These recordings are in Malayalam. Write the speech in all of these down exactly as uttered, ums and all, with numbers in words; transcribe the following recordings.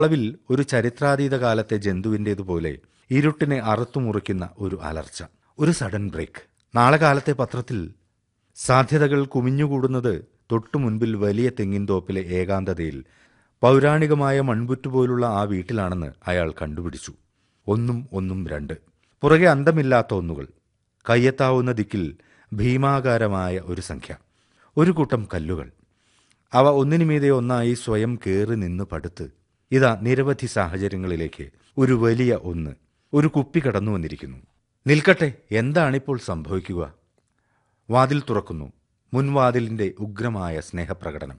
അളവിൽ ഒരു ചരിത്രാതീത കാലത്തെ ജന്തുവിൻ്റേതുപോലെ ഇരുട്ടിനെ അറുത്തുമുറിക്കുന്ന ഒരു അലർച്ച, ഒരു സഡൻ ബ്രേക്ക്. നാളെ കാലത്തെ പത്രത്തിൽ സാധ്യതകൾ കുമിഞ്ഞുകൂടുന്നത് തൊട്ടു മുൻപിൽ വലിയ തെങ്ങിൻതോപ്പിലെ ഏകാന്തതയിൽ പൗരാണികമായ മൺപുറ്റുപോലുള്ള ആ വീട്ടിലാണെന്ന് അയാൾ കണ്ടുപിടിച്ചു. ഒന്നും ഒന്നും രണ്ട്, പുറകെ അന്തമില്ലാത്ത ഒന്നുകൾ, കയ്യെത്താവുന്ന ദിക്കിൽ ഭീമാകാരമായ ഒരു സംഖ്യ, ഒരു കൂട്ടം കല്ലുകൾ. അവ ഒന്നിനുമീതെ ഒന്നായി സ്വയം കേറി നിന്ന് പടുത്ത് ഇതാ നിരവധി സാഹചര്യങ്ങളിലേക്ക് ഒരു വലിയ ഒന്ന്, ഒരു കുപ്പി കടന്നു വന്നിരിക്കുന്നു. നിൽക്കട്ടെ, എന്താണിപ്പോൾ സംഭവിക്കുക? വാതിൽ തുറക്കുന്നു. മുൻവാതിലിൻ്റെ ഉഗ്രമായ സ്നേഹപ്രകടനം.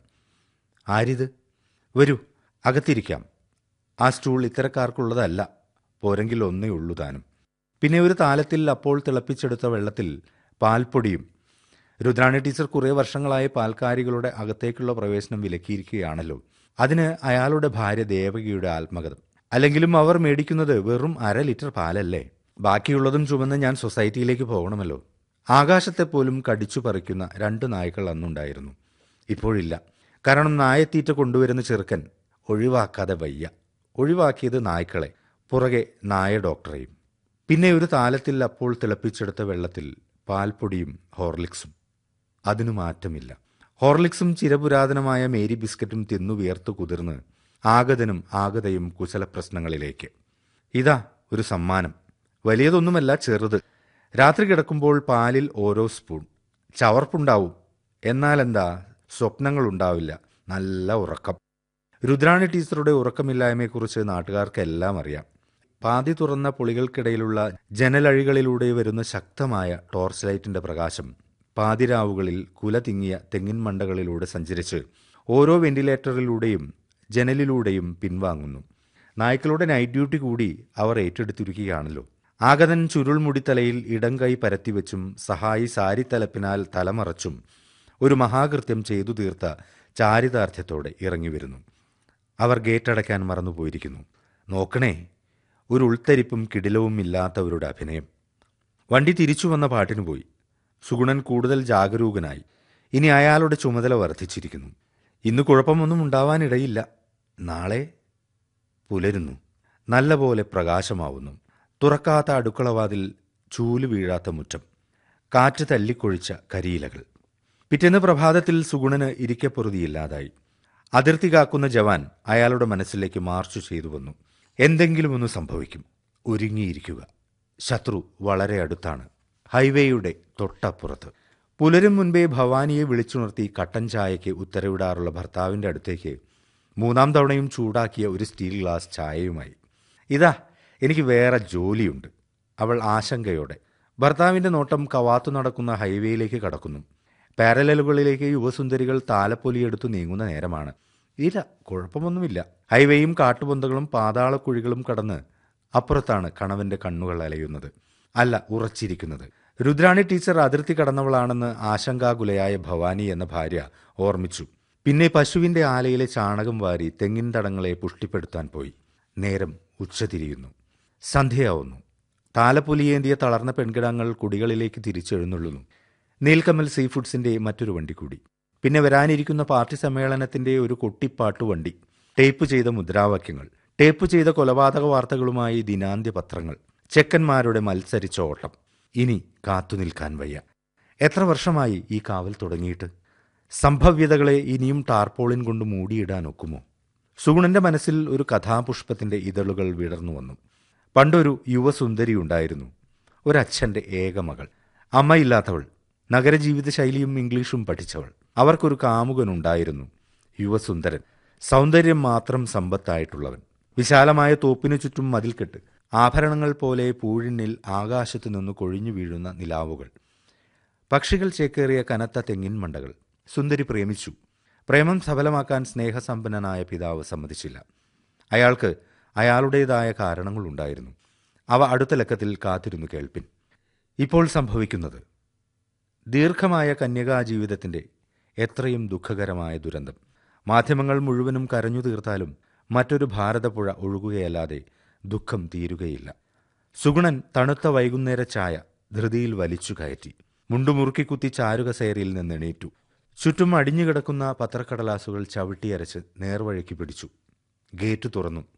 ആരിത്? വരൂ, അകത്തിരിക്കാം. ആ സ്റ്റൂൾ ഇത്തരക്കാർക്കുള്ളതല്ല, പോരെങ്കിൽ ഒന്നേ ഉള്ളൂ താനും. പിന്നെ ഒരു താലത്തിൽ അപ്പോൾ തിളപ്പിച്ചെടുത്ത വെള്ളത്തിൽ പാൽപ്പൊടിയും. രുദ്രാണി ടീച്ചർ കുറേ വർഷങ്ങളായി പാൽക്കാരികളുടെ അകത്തേക്കുള്ള പ്രവേശനം വിലക്കിയിരിക്കുകയാണല്ലോ. അതിന് അയാളുടെ ഭാര്യ ദേവകിയുടെ ആത്മകഥം. അല്ലെങ്കിലും അവർ മേടിക്കുന്നത് വെറും അര ലിറ്റർ പാലല്ലേ. ബാക്കിയുള്ളതും ചുമന്ന് ഞാൻ സൊസൈറ്റിയിലേക്ക് പോകണമല്ലോ. ആകാശത്തെപ്പോലും കടിച്ചു പറിക്കുന്ന രണ്ട് നായ്ക്കൾ അന്നുണ്ടായിരുന്നു. ഇപ്പോഴില്ല. കാരണം നായത്തീറ്റ കൊണ്ടുവരുന്ന ചെറുക്കൻ ഒഴിവാക്കാതെ വയ്യ. ഒഴിവാക്കിയത് നായ്ക്കളെ, പുറകെ നായ ഡോക്ടറെയും. പിന്നെ ഒരു താലത്തിൽ അപ്പോൾ തിളപ്പിച്ചെടുത്ത വെള്ളത്തിൽ പാൽപ്പൊടിയും ഹോർലിക്സും. അതിനു മാറ്റമില്ല. ഹോർലിക്സും ചിരപുരാതനമായ മേരി ബിസ്ക്കറ്റും തിന്നു വിയർത്തു കുതിർന്ന് ആഗതനും ആഗതയും കുശലപ്രശ്നങ്ങളിലേക്ക്. ഇതാ ഒരു സമ്മാനം. വലിയതൊന്നുമല്ല, ചെറുത്. രാത്രി കിടക്കുമ്പോൾ പാലിൽ ഓരോ സ്പൂൺ. ചവർപ്പുണ്ടാവും, എന്നാലെന്താ, സ്വപ്നങ്ങളുണ്ടാവില്ല, നല്ല ഉറക്കം. രുദ്രാണി ടീച്ചറുടെ ഉറക്കമില്ലായ്മയെക്കുറിച്ച് നാട്ടുകാർക്കെല്ലാം അറിയാം. പാതി തുറന്ന പൊളികൾക്കിടയിലുള്ള ജനലഴികളിലൂടെ വരുന്ന ശക്തമായ ടോർച്ച് ലൈറ്റിന്റെ പ്രകാശം പാതിരാവുകളിൽ കുല തിങ്ങിയ തെങ്ങിൻ മണ്ടകളിലൂടെ സഞ്ചരിച്ച് ഓരോ വെന്റിലേറ്ററിലൂടെയും ജനലിലൂടെയും പിൻവാങ്ങുന്നു. നായ്ക്കളുടെ നൈറ്റ് ഡ്യൂട്ടി കൂടി അവർ ഏറ്റെടുത്തിരിക്കുകയാണല്ലോ. ആഗതൻ ചുരുൾമുടിത്തലയിൽ ഇടം കൈ പരത്തിവെച്ചും സഹായി സാരിത്തലപ്പിനാൽ തലമറച്ചും ഒരു മഹാകൃത്യം ചെയ്തു തീർത്ത ചാരിതാർത്ഥ്യത്തോടെ ഇറങ്ങിവരുന്നു. അവർ ഗേറ്റടയ്ക്കാൻ മറന്നുപോയിരിക്കുന്നു. നോക്കണേ, ഒരു ഉൾത്തരിപ്പും കിടിലവും ഇല്ലാത്തവരുടെ അഭിനയം. വണ്ടി തിരിച്ചു വന്ന പാട്ടിന് പോയി. സുഗുണൻ കൂടുതൽ ജാഗരൂകനായി. ഇനി അയാളുടെ ചുമതല വർദ്ധിച്ചിരിക്കുന്നു. ഇന്ന് കുഴപ്പമൊന്നും ഉണ്ടാവാനിടയില്ല. നാളെ പുലരുന്നു. നല്ല പോലെ പ്രകാശമാവുന്നു. തുറക്കാത്ത അടുക്കളവാതിൽ, ചൂല് വീഴാത്ത മുറ്റം, കാറ്റ് തല്ലിക്കൊഴിച്ച കരിയിലകൾ. പിറ്റേന്ന് പ്രഭാതത്തിൽ സുഗുണന് ഇരിക്കപ്പൊറുതിയില്ലാതായി. അതിർത്തി കാക്കുന്ന ജവാൻ അയാളുടെ മനസ്സിലേക്ക് മാർച്ചു ചെയ്തു വന്നു. എന്തെങ്കിലും ഒന്ന് സംഭവിക്കും, ഒരുങ്ങിയിരിക്കുക. ശത്രു വളരെ അടുത്താണ്, ഹൈവേയുടെ തൊട്ടപ്പുറത്ത്. പുലരും മുൻപേ ഭവാനിയെ വിളിച്ചുണർത്തി കട്ടൻ ചായയ്ക്ക് ഉത്തരവിടാറുള്ള ഭർത്താവിൻ്റെ അടുത്തേക്ക് മൂന്നാം തവണയും ചൂടാക്കിയ ഒരു സ്റ്റീൽ ഗ്ലാസ് ചായയുമായി. ഇതാ, എനിക്ക് വേറെ ജോലിയുണ്ട്. അവൾ ആശങ്കയോടെ. ഭർത്താവിൻ്റെ നോട്ടം കവാത്തു നടക്കുന്ന ഹൈവേയിലേക്ക് കടക്കുന്നു. പാരലലുകളിലേക്ക് യുവസുന്ദരികൾ താലപ്പൊലിയെടുത്തു നീങ്ങുന്ന നേരമാണ്. ഇല്ല, കുഴപ്പമൊന്നുമില്ല. ഹൈവേയും കാട്ടുപൊന്തകളും പാതാളക്കുഴികളും കടന്ന് അപ്പുറത്താണ് കണവന്റെ കണ്ണുകൾ അലയുന്നത്. അല്ല, ഉറച്ചിരിക്കുന്നത്. രുദ്രാണി ടീച്ചർ അതിർത്തി കടന്നവളാണെന്ന് ആശങ്കാകുലയായ ഭവാനി എന്ന ഭാര്യ ഓർമ്മിച്ചു. പിന്നെ പശുവിന്റെ ആലയിലെ ചാണകം വാരി തെങ്ങിൻ തടങ്ങളെ പുഷ്ടിപ്പെടുത്താൻ പോയി. നേരം ഉച്ചതിരിയുന്നു. സന്ധ്യയാവുന്നു. താലപ്പൊലിയേന്തിയ തളർന്ന പെൺകിടങ്ങൾ കുടികളിലേക്ക് തിരിച്ചെഴുന്നള്ളുന്നു. നീൽക്കമൽ സീ ഫുഡ്സിന്റെ മറ്റൊരു വണ്ടി കൂടി. പിന്നെ വരാനിരിക്കുന്ന പാർട്ടി സമ്മേളനത്തിന്റെ ഒരു കൊട്ടിപ്പാട്ടു വണ്ടി. ടേപ്പ് ചെയ്ത മുദ്രാവാക്യങ്ങൾ, ടേപ്പ് ചെയ്ത കൊലപാതക വാർത്തകളുമായി ദിനാന്ത്യ പത്രങ്ങൾ, ചെക്കന്മാരുടെ മത്സരിച്ച ഓട്ടം. ഇനി കാത്തുനിൽക്കാൻ വയ്യ. എത്ര വർഷമായി ഈ കാവൽ തുടങ്ങിയിട്ട്? സംഭവ്യതകളെ ഇനിയും ടാർപോളിൻ കൊണ്ട് മൂടിയിടാൻ ഒക്കുമോ? സുഗുണന്റെ മനസ്സിൽ ഒരു കഥാപുഷ്പത്തിന്റെ ഇതളുകൾ വിടർന്നു വന്നു. പണ്ടൊരു യുവസുന്ദരി ഉണ്ടായിരുന്നു, ഒരച്ഛന്റെ ഏക മകൾ. അമ്മയില്ലാത്തവൾ, നഗരജീവിത ശൈലിയും ഇംഗ്ലീഷും പഠിച്ചവൾ. അവർക്കൊരു കാമുകനുണ്ടായിരുന്നു, യുവസുന്ദരൻ, സൗന്ദര്യം മാത്രം സമ്പത്തായിട്ടുള്ളവൻ. വിശാലമായ തോപ്പിനു ചുറ്റും മതിൽക്കെട്ട്, ആഭരണങ്ങൾ പോലെ പൂഴിനിൽ ആകാശത്തു നിന്ന് കൊഴിഞ്ഞു വീഴുന്ന നിലാവുകൾ, പക്ഷികൾ ചേക്കേറിയ കനത്ത തെങ്ങിൻ മണ്ടകൾ. സുന്ദരി പ്രേമിച്ചു. പ്രേമം സഫലമാക്കാൻ സ്നേഹസമ്പന്നനായ പിതാവ് സമ്മതിച്ചില്ല. അയാൾക്ക് അയാളുടേതായ കാരണങ്ങളുണ്ടായിരുന്നു. അവ അടുത്ത ലക്കത്തിൽ കാത്തിരുന്നു കേൾപ്പിൻ. ഇപ്പോൾ സംഭവിക്കുന്നത് ദീർഘമായ കന്യകാ ജീവിതത്തിൻ്റെ എത്രയും ദുഃഖകരമായ ദുരന്തം. മാധ്യമങ്ങൾ മുഴുവനും കരഞ്ഞു തീർത്താലും മറ്റൊരു ഭാരതപ്പുഴ ഒഴുകുകയല്ലാതെ ദുഃഖം തീരുകയില്ല. സുഗുണൻ തണുത്ത വൈകുന്നേര ചായ ധൃതിയിൽ വലിച്ചു കയറ്റി. മുണ്ടുമുറുക്കിക്കുത്തി ചാരുകസേരയിൽ നിന്നെണീറ്റു. ചുറ്റും അടിഞ്ഞുകിടക്കുന്ന പത്രക്കടലാസുകൾ ചവിട്ടിയരച്ച് നേർവഴിക്ക് പിടിച്ചു. ഗേറ്റ് തുറന്നു.